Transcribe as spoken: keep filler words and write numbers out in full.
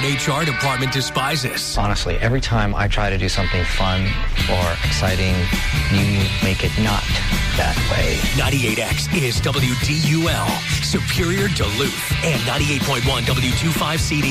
corporate H R department despises. Honestly, every time I try to do something fun or exciting, you make it not that way. ninety-eight X is W D U L, Superior Duluth, and ninety-eight point one W twenty-five C D.